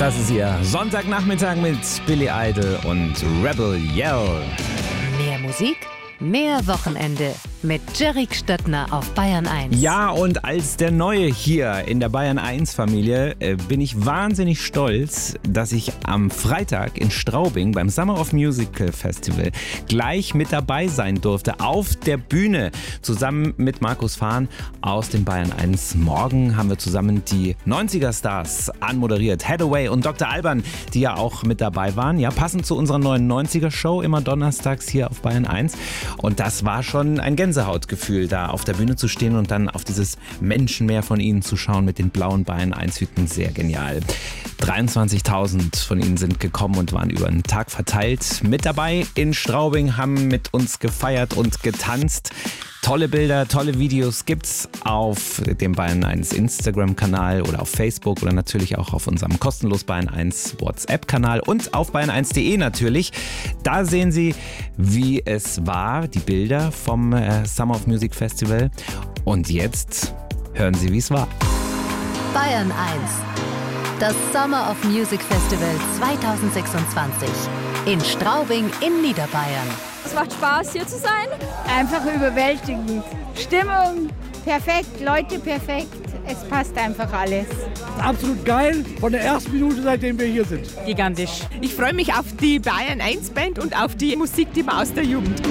Das ist ihr Sonntagnachmittag mit Billy Idol und Rebel Yell. Mehr Musik, mehr Wochenende mit Jerry Stöttner auf Bayern 1. Ja, und als der Neue hier in der Bayern 1 Familie bin ich wahnsinnig stolz, dass ich am Freitag in Straubing beim Summer of Musical Festival gleich mit dabei sein durfte auf der Bühne zusammen mit Markus Fahn aus dem Bayern 1. Morgen haben wir zusammen die 90er Stars anmoderiert. Hathaway und Dr. Alban, die ja auch mit dabei waren. Ja, passend zu unserer neuen 90er Show, immer donnerstags hier auf Bayern 1. Und das war schon ein Gänsehautgefühl, da auf der Bühne zu stehen und dann auf dieses Menschenmeer von ihnen zu schauen mit den blauen Bayern 1 Hüten. Sehr genial. 23.000 von ihnen sind gekommen und waren über den Tag verteilt mit dabei in Straubing, haben mit uns gefeiert und getanzt. Tolle Bilder, tolle Videos gibt's auf dem Bayern 1 Instagram-Kanal oder auf Facebook oder natürlich auch auf unserem kostenlos Bayern 1 WhatsApp-Kanal und auf bayern1.de natürlich. Da sehen Sie, wie es war, die Bilder vom Summer of Music Festival. Und jetzt hören Sie, wie es war. Bayern 1, das Summer of Music Festival 2026 in Straubing in Niederbayern. Es macht Spaß, hier zu sein. Einfach überwältigend. Stimmung perfekt, Leute perfekt. Es passt einfach alles. Absolut geil, von der ersten Minute, seitdem wir hier sind. Gigantisch. Ich freue mich auf die Bayern 1 Band und auf die Musik, die man aus der Jugend kennt.